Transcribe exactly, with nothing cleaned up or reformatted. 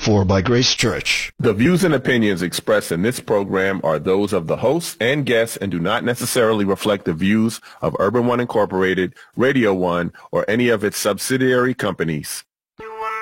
for by Grace Church. The views and opinions expressed in this program are those of the hosts and guests and do not necessarily reflect the views of Urban One Incorporated, Radio One, or any of its subsidiary companies.